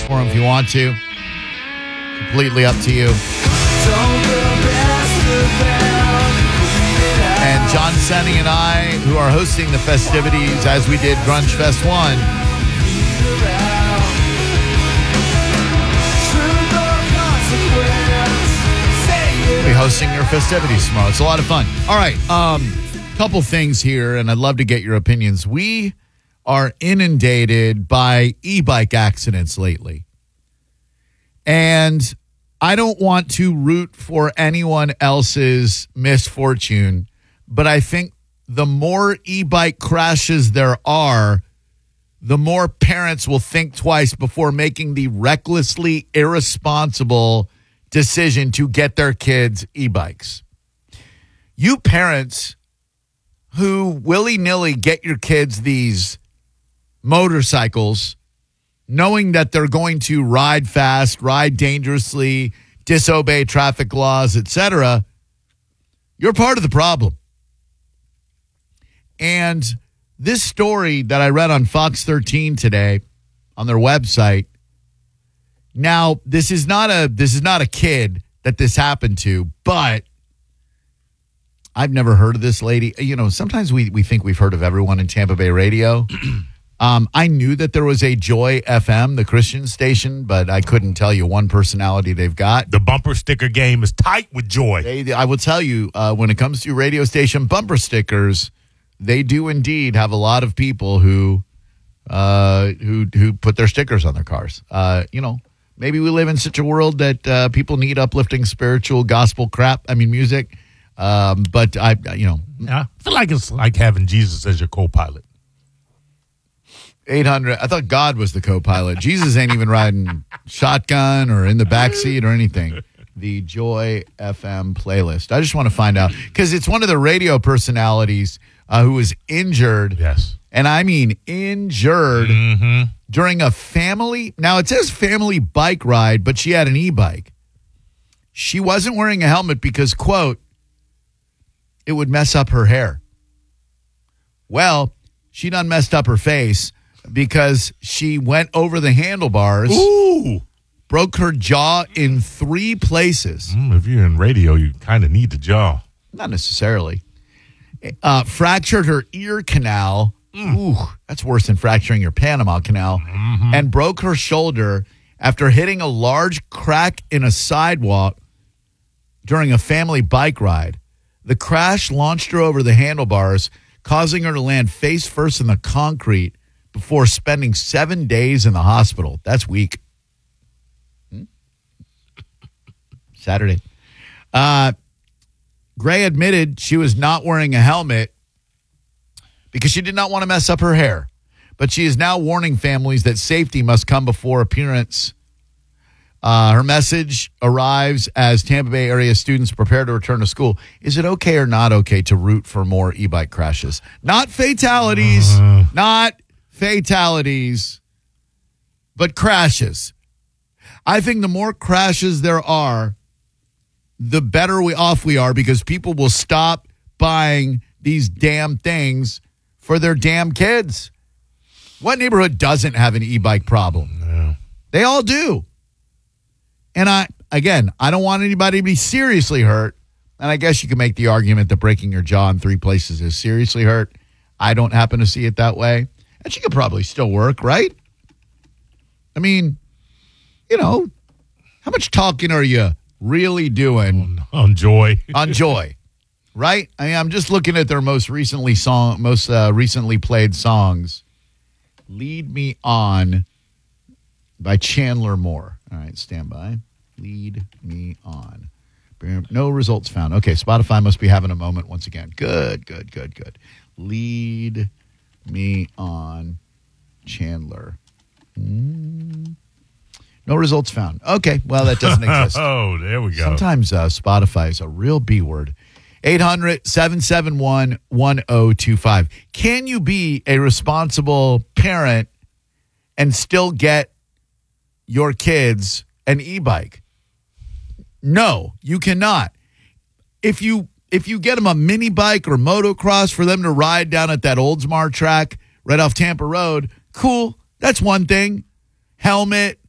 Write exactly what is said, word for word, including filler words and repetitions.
for them if you want to. Completely up to you. And John Senning and I, who are hosting the festivities as we did Grunge Fest one, we'll be hosting your festivities tomorrow. It's a lot of fun. All right, um, couple things here, and I'd love to get your opinions. We are inundated by e-bike accidents lately. And I don't want to root for anyone else's misfortune, but I think the more e-bike crashes there are, the more parents will think twice before making the recklessly irresponsible decision to get their kids e-bikes. You parents who willy-nilly get your kids these motorcycles, knowing that they're going to ride fast, ride dangerously, disobey traffic laws, et cetera, you're part of the problem. And this story that I read on Fox thirteen today on their website, now this is not a this is not a kid that this happened to, but I've never heard of this lady. You know, sometimes we, we think we've heard of everyone in Tampa Bay radio. Um, I knew that there was a Joy F M, the Christian station, but I couldn't tell you one personality they've got. The bumper sticker game is tight with Joy. They, I will tell you, uh, when it comes to radio station bumper stickers, they do indeed have a lot of people who uh, who who put their stickers on their cars. Uh, you know, maybe we live in such a world that uh, people need uplifting, spiritual, gospel crap. I mean, music. Um, but I, you know, yeah, I feel like it's like having Jesus as your co-pilot. eight hundred I thought God was the co-pilot. Jesus ain't even riding shotgun or in the backseat or anything. The Joy F M playlist. I just want to find out because it's one of the radio personalities uh, who was injured. Yes. And I mean injured mm-hmm. during a family. Now it says family bike ride, but she had an e-bike. She wasn't wearing a helmet because, quote, it would mess up her hair. Well, she done messed up her face because she went over the handlebars, Ooh. broke her jaw in three places. Mm, if you're in radio, you kind of need the jaw. Not necessarily. Uh, fractured her ear canal. Mm. Ooh, that's worse than fracturing your Panama Canal. Mm-hmm. And broke her shoulder after hitting a large crack in a sidewalk during a family bike ride. The crash launched her over the handlebars, causing her to land face first in the concrete before spending seven days in the hospital. That's weak. Hmm? Saturday. Uh, Gray admitted she was not wearing a helmet because she did not want to mess up her hair. But she is now warning families that safety must come before appearance. Uh, her message arrives as Tampa Bay area students prepare to return to school. Is it okay or not okay to root for more e-bike crashes? Not fatalities, uh. not fatalities, but crashes. I think the more crashes there are, the better we off we are because people will stop buying these damn things for their damn kids. What neighborhood doesn't have an e-bike problem? No. They all do. And I, again, I don't want anybody to be seriously hurt. And I guess you can make the argument that breaking your jaw in three places is seriously hurt. I don't happen to see it that way. And she could probably still work, right? I mean, you know, how much talking are you really doing on Joy? on Joy, right? I mean, I'm just looking at their most recently song, most uh, recently played songs. Lead Me On by Chandler Moore. All right, stand by. Lead Me On. No results found. Okay, Spotify must be having a moment once again. Good, good, good, good. Lead Me On, Chandler. Mm. No results found. Okay, well, that doesn't exist. Oh, there we go. Sometimes uh, Spotify is a real B word. eight hundred, seven seven one, one oh two five. Can you be a responsible parent and still get your kids an e-bike? No, you cannot. If you if you get them a mini bike or motocross for them to ride down at that Oldsmar track right off Tampa Road, cool. That's one thing. Helmet,